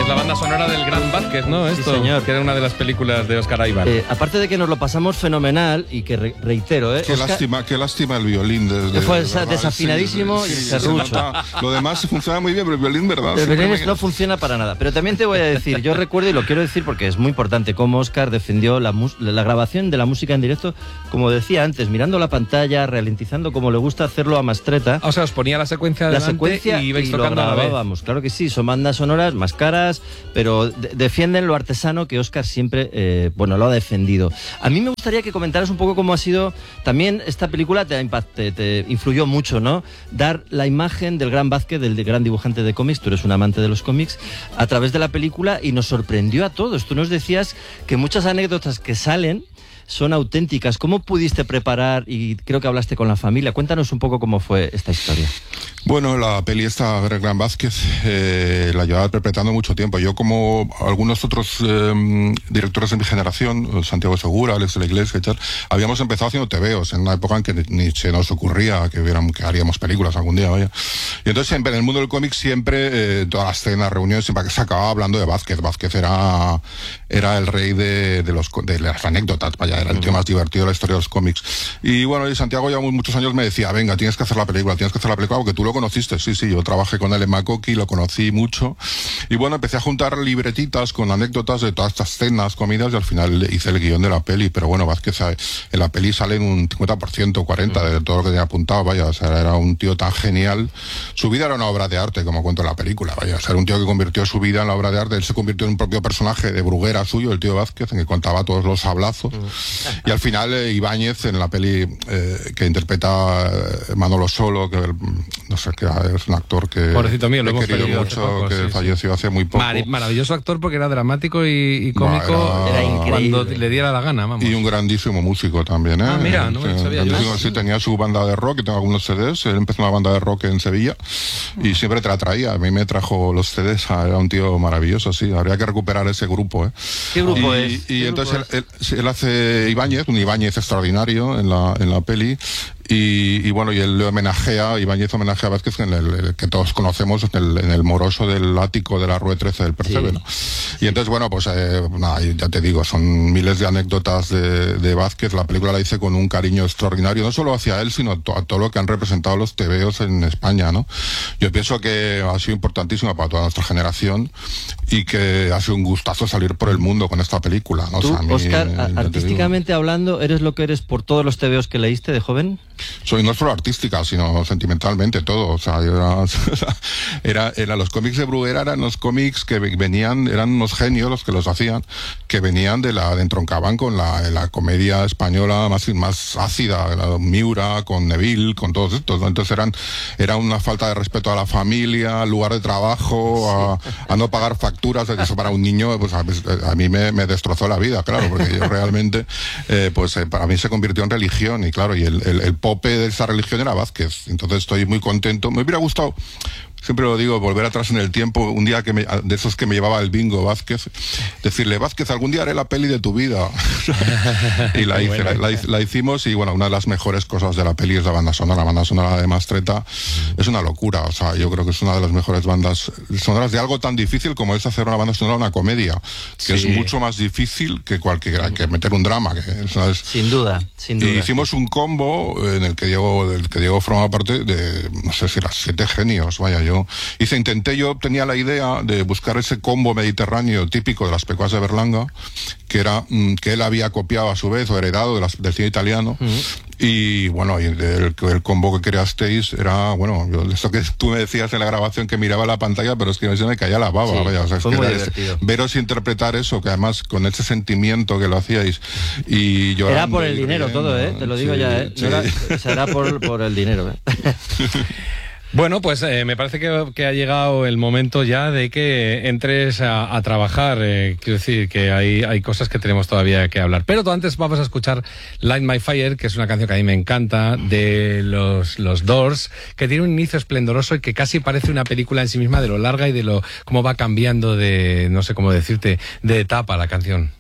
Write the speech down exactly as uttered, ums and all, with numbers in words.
la banda sonora del Gran Vázquez, ¿no? Esto, sí, señor. Que era una de las películas de Oscar Aybar. Eh, aparte de que nos lo pasamos fenomenal y que re reitero, ¿eh? Qué Oscar... lástima, qué lástima el violín. Desde, Fue de desafinadísimo sí, y sí, serrucho. se nota. Lo demás funciona muy bien, pero el violín, ¿verdad? El violín me... no funciona para nada. Pero también te voy a decir, yo recuerdo y lo quiero decir porque es muy importante, cómo Oscar defendió la, la grabación de la música en directo, como decía antes, mirando la pantalla, ralentizando como le gusta hacerlo a Mastretta. O sea, os ponía la secuencia la adelante secuencia y ibais y tocando lo a la vez. grabábamos. Claro que sí, son bandas sonoras más caras, pero de defienden lo artesano que Oscar siempre, eh, bueno, lo ha defendido. A mí me gustaría que comentaras un poco cómo ha sido, también esta película te, te, te influyó mucho, ¿no? Dar la imagen del Gran Vázquez, del gran dibujante de cómics, tú eres un amante de los cómics, a través de la película, y nos sorprendió a todos. Tú nos decías que muchas anécdotas que salen son auténticas. ¿Cómo pudiste preparar? Y creo que hablaste con la familia. Cuéntanos un poco cómo fue esta historia. Bueno, la peli esta, Gran Vázquez, eh, la llevaba interpretando mucho tiempo. Yo, como algunos otros eh, directores de mi generación, Santiago Segura, Alex de la Iglesia y tal, habíamos empezado haciendo tebeos en una época en que ni, ni se nos ocurría que, hubiéramos, que haríamos películas algún día, vaya. Y entonces, siempre, en el mundo del cómic, siempre, eh, todas las cenas, reuniones, siempre se acababa hablando de Vázquez. Vázquez era, era el rey de, de, los, de las anécdotas, vaya, era el tío más divertido de la historia de los cómics. Y bueno, y Santiago ya muchos años me decía, venga, tienes que hacer la película, tienes que hacer la película, porque tú lo conociste. Sí, sí, yo trabajé con él en Makoki, lo conocí mucho. Y bueno, empecé a juntar libretitas con anécdotas de todas estas cenas, comidas, y al final hice el guión de la peli. Pero bueno, Vázquez en la peli sale en un cincuenta por ciento, cuarenta por ciento de todo lo que tenía apuntado, vaya, o sea, era un tío tan genial. Su vida era una obra de arte, como cuento en la película, vaya, o sea, era un tío que convirtió su vida en la obra de arte. Él se convirtió en un propio personaje de Bruguera suyo, el tío Vázquez, en que contaba todos los sablazos. Y al final eh, Ibáñez, en la peli eh, que interpreta eh, Manolo Solo, que no sé, que es un actor que pobrecito mío, lo he hemos querido perdido mucho, hace poco, que sí, falleció sí. hace muy poco. Mar maravilloso actor, porque era dramático y, y cómico. Era, era cuando le diera la gana, vamos. Y un grandísimo músico también, ¿eh? Ah, mira, no sí, sabía yo eso. Sí, tenía su banda de rock, y tengo algunos C Ds. Él empezó una banda de rock en Sevilla y siempre te la traía. A mí me trajo los C Ds, era un tío maravilloso, sí. Habría que recuperar ese grupo, ¿eh? ¿Qué grupo y, es? Y ¿Qué entonces grupo él, él, él hace Ibáñez, un Ibáñez extraordinario en la, en la peli. Y, y bueno, y él le homenajea, Ibáñez homenajea a Vázquez, en el, el que todos conocemos, en el, en el moroso del ático de la Rue trece del Percebe, sí. ¿no? Y entonces, bueno, pues eh, nada, ya te digo, son miles de anécdotas de, de Vázquez. La película la hice con un cariño extraordinario, no solo hacia él, sino a todo lo que han representado los tebeos en España, ¿no? Yo pienso que ha sido importantísimo para toda nuestra generación y que ha sido un gustazo salir por el mundo con esta película, ¿no? Tú, o sea, a mí, Oscar, artísticamente hablando, ¿eres lo que eres por todos los tebeos que leíste de joven? Soy no solo artística, sino sentimentalmente todo. O sea, era, era, era los cómics de Bruguera eran los cómics que venían, eran unos genios los que los hacían, que venían de la, de entroncaban con la, la comedia española más, más ácida, la Miura, con Neville, con todos estos, ¿no? Entonces eran, era una falta de respeto a la familia, al lugar de trabajo, sí. a, a no pagar facturas. Eso para un niño, pues a, a mí me, me destrozó la vida, claro, porque yo realmente, eh, pues eh, para mí se convirtió en religión, y claro, y el, el, el pope de esa religión era Vázquez. Entonces estoy muy contento. Me hubiera gustado, siempre lo digo, volver atrás en el tiempo, un día que me, de esos que me llevaba el bingo Vázquez, decirle, Vázquez, algún día haré la peli de tu vida. Y la, hice, la, la, la hicimos, y bueno, una de las mejores cosas de la peli es la banda sonora. La banda sonora de Mastretta es una locura. O sea, yo creo que es una de las mejores bandas sonoras de algo tan difícil como es hacer una banda sonora, una comedia, que sí. es mucho más difícil que cualquiera, que meter un drama. Que eso es... Sin duda, sin duda. Y hicimos un combo en el que Diego, del que Diego formaba parte de, no sé si las siete genios, vaya, yo hice, intenté, yo tenía la idea de buscar ese combo mediterráneo típico de las pecuas de Berlanga, que era, mm, que él había copiado a su vez o heredado de las, del cine italiano. Uh-huh. Y bueno, y el, el combo que creasteis era, bueno, yo, esto que tú me decías en la grabación, que miraba la pantalla, pero es que me caía la baba, sí, vaya, o sea, es fue que muy era, divertido. Veros interpretar eso, que además con ese sentimiento que lo hacíais, y llorando. Era por el dinero riendo, todo, ¿eh? Te lo digo sí, ya, ¿eh? Sí. No era, o sea, era por, por el dinero, ¿eh? Bueno, pues eh, me parece que, que ha llegado el momento ya de que entres a, a trabajar. Eh, quiero decir que hay, hay cosas que tenemos todavía que hablar. Pero antes vamos a escuchar Light My Fire, que es una canción que a mí me encanta, de los, los Doors, que tiene un inicio esplendoroso y que casi parece una película en sí misma, de lo larga y de lo cómo va cambiando de, no sé cómo decirte, de etapa la canción.